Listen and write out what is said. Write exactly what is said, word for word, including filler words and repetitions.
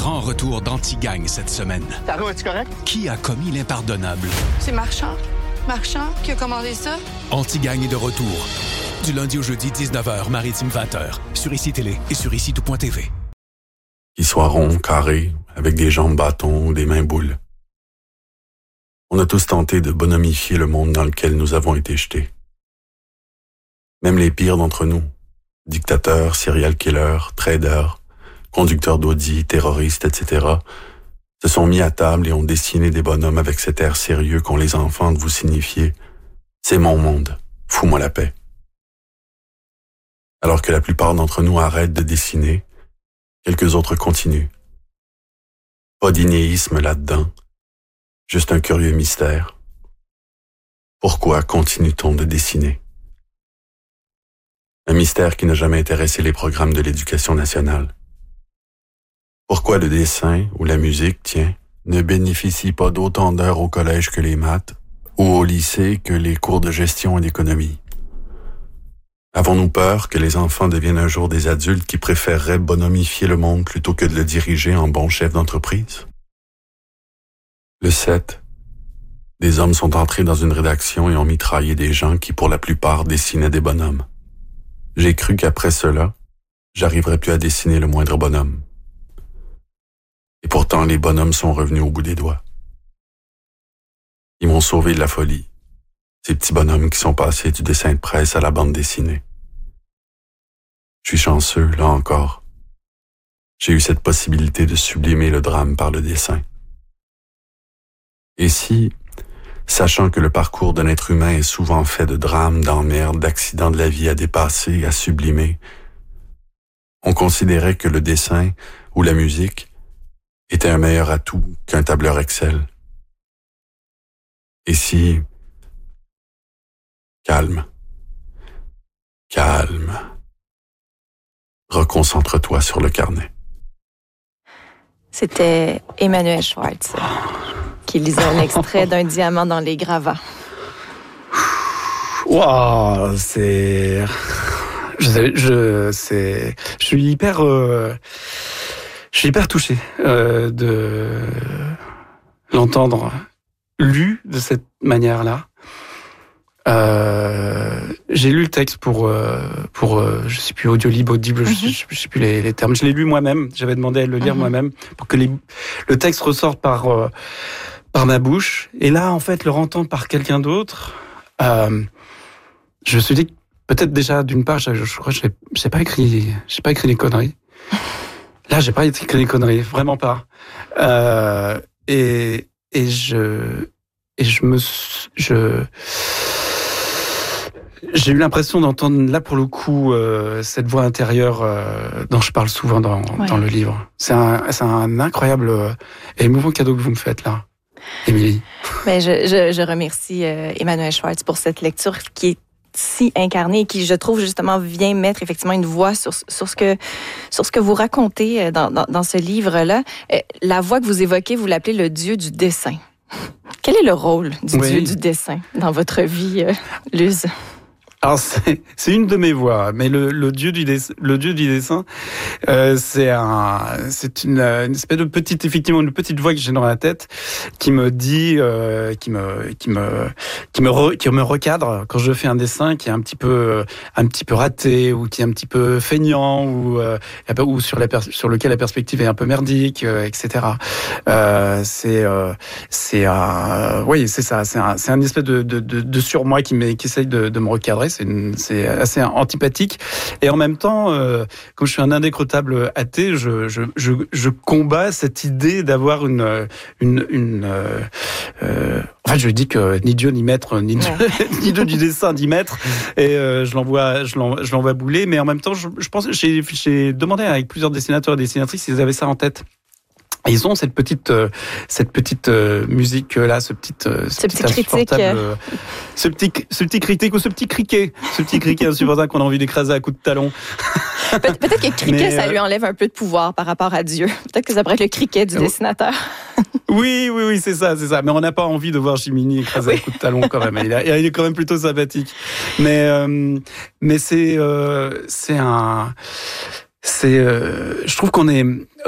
grand retour d'Anti-Gang cette semaine. Taro, es-tu correct? Qui a commis l'impardonnable? C'est Marchand. Marchand qui a commandé ça? Anti-Gang est de retour. Du lundi au jeudi, dix-neuf heures, Maritime vingt heures. Sur Ici Télé et sur ici tout point t v. Qu'ils soient ronds, carrés, avec des jambes bâtons ou des mains boules. On a tous tenté de bonomifier le monde dans lequel nous avons été jetés. Même les pires d'entre nous, dictateurs, serial killers, traders, conducteurs d'Audi, terroristes, et cetera, se sont mis à table et ont dessiné des bonhommes avec cet air sérieux qu'ont les enfants de vous signifier « C'est mon monde, fous-moi la paix ». Alors que la plupart d'entre nous arrêtent de dessiner, quelques autres continuent. Pas d'inéisme là-dedans, juste un curieux mystère. Pourquoi continue-t-on de dessiner? Un mystère qui n'a jamais intéressé les programmes de l'éducation nationale. Pourquoi le dessin ou la musique, tiens, ne bénéficie pas d'autant d'heures au collège que les maths ou au lycée que les cours de gestion et d'économie? Avons-nous peur que les enfants deviennent un jour des adultes qui préféreraient bonomifier le monde plutôt que de le diriger en bon chef d'entreprise? Le sept, des hommes sont entrés dans une rédaction et ont mitraillé des gens qui, pour la plupart, dessinaient des bonhommes. J'ai cru qu'après cela, j'arriverais plus à dessiner le moindre bonhomme. Et pourtant, les bonhommes sont revenus au bout des doigts. Ils m'ont sauvé de la folie. Ces petits bonhommes qui sont passés du dessin de presse à la bande dessinée. Je suis chanceux, là encore. J'ai eu cette possibilité de sublimer le drame par le dessin. Et si, sachant que le parcours d'un être humain est souvent fait de drames, d'emmerdes, d'accidents de la vie à dépasser, à sublimer, on considérait que le dessin ou la musique était un meilleur atout qu'un tableur Excel. Et si... Calme. Calme. Reconcentre-toi sur le carnet. C'était Emmanuel Schwartz qui lisait un extrait d'un diamant dans les gravats. Waouh, c'est... Je, je, c'est... Je suis hyper... Euh... Je suis hyper touché euh, de l'entendre lu de cette manière-là. Euh, j'ai lu le texte pour euh, pour euh, je sais plus Audiolib, Audible, mm-hmm. je, sais, je sais plus les, les termes. Je l'ai lu moi-même. J'avais demandé à le lire mm-hmm. moi-même pour que les, le texte ressorte par euh, par ma bouche. Et là, en fait, le entendre par quelqu'un d'autre, euh, je me suis dit que peut-être déjà d'une part, je, je crois que j'ai, j'ai pas écrit, j'ai pas écrit des conneries. Là, j'ai pas écrit des conneries, vraiment pas. Euh, et et je et je me je J'ai eu l'impression d'entendre, là pour le coup, euh, cette voix intérieure euh, dont je parle souvent dans, ouais. dans le livre. C'est un, c'est un incroyable euh, et émouvant cadeau que vous me faites là, Émilie. Mais je, je, je remercie euh, Emmanuel Schwartz pour cette lecture qui est si incarnée et qui, je trouve, justement, vient mettre effectivement une voix sur, sur, ce, que, sur ce que vous racontez dans, dans, dans ce livre-là. Euh, la voix que vous évoquez, vous l'appelez le dieu du dessin. Quel est le rôle du oui. dieu du dessin dans votre vie, euh, Luz? Alors c'est, c'est une de mes voix, mais le, le dieu du dessin, le dieu du dessin, euh, c'est un, c'est une, une espèce de petite, effectivement, une petite voix que j'ai dans la tête qui me dit, euh, qui me, qui me, qui me, re, qui me recadre quand je fais un dessin qui est un petit peu, un petit peu raté ou qui est un petit peu feignant ou, euh, ou sur la per- sur lequel la perspective est un peu merdique, euh, et cetera. Euh, c'est, euh, c'est, euh, oui, c'est ça, c'est un, c'est un espèce de, de, de, de surmoi qui m'est, qui essaye de, de me recadrer. C'est, une, c'est assez antipathique. Et en même temps, euh, comme je suis un indécrottable athée, je, je, je, je combats cette idée d'avoir une... une, une euh, euh, en fait, je dis que ni Dieu, ni maître, ni Dieu, ouais. ni Dieu du dessin, ni maître. Et euh, je l'envoie, je l'envoie, je l'envoie bouler. Mais en même temps, je, je pense, j'ai, j'ai demandé avec plusieurs dessinateurs et dessinatrices s'ils avaient ça en tête. Et ils ont cette petite, euh, cette petite euh, musique là, ce petit, euh, ce, ce petit, petit critique, euh... ce petit, ce petit critique ou ce petit criquet, ce petit criquet insupportable qu'on a envie d'écraser à coups de talon. Pe- peut-être que le criquet, mais, ça lui enlève un peu de pouvoir par rapport à Dieu. Peut-être que ça pourrait être le criquet du dessinateur. Oui, oui, oui, c'est ça, c'est ça. Mais on n'a pas envie de voir Jiminy écraser oui. à coups de talon quand même. Il, a, il est quand même plutôt sympathique. Mais, euh, mais c'est, euh, c'est un. C'est, euh, je trouve qu'on est